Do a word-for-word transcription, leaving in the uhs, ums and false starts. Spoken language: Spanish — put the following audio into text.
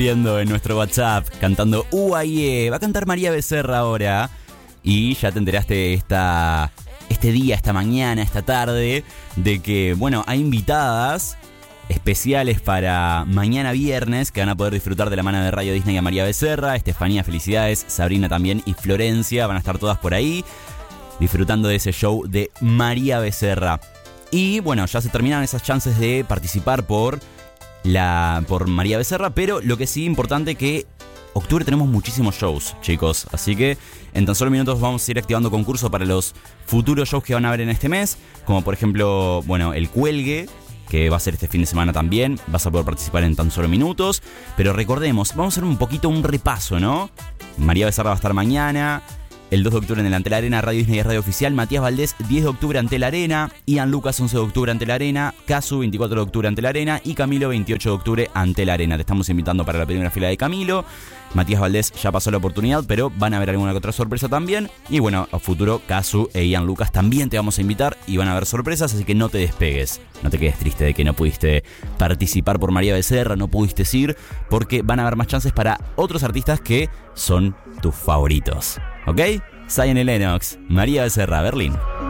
Viendo en nuestro WhatsApp, cantando U A I E. Va a cantar María Becerra ahora. Y ya te enteraste esta, este día, esta mañana, esta tarde, de que, bueno, hay invitadas especiales para mañana viernes que van a poder disfrutar de la mano de Radio Disney a María Becerra. Estefanía, felicidades, Sabrina también y Florencia van a estar todas por ahí disfrutando de ese show de María Becerra. Y bueno, ya se terminan esas chances de participar por, la, por María Becerra, pero lo que sí importante que octubre tenemos muchísimos shows, chicos, así que en tan solo minutos vamos a ir activando concurso para los futuros shows que van a haber en este mes, como por ejemplo, bueno, el Cuelgue, que va a ser este fin de semana también. Vas a poder participar en tan solo minutos. Pero recordemos, vamos a hacer un poquito un repaso, ¿no? María Becerra va a estar mañana. El dos de octubre en el Ante la Arena, Radio Disney y Radio Oficial. Matías Valdés, diez de octubre ante la Arena. Ian Lucas, once de octubre ante la Arena. Casu, veinticuatro de octubre ante la Arena. Y Camilo, veintiocho de octubre ante la Arena. Te estamos invitando para la primera fila de Camilo. Matías Valdés ya pasó la oportunidad, pero van a haber alguna que otra sorpresa también. Y bueno, a futuro, Casu e Ian Lucas también te vamos a invitar y van a haber sorpresas, así que no te despegues. No te quedes triste de que no pudiste participar por María Becerra, no pudiste ir, porque van a haber más chances para otros artistas que son tus favoritos. ¿Ok? Zion y Lennox, María Becerra, Berlín.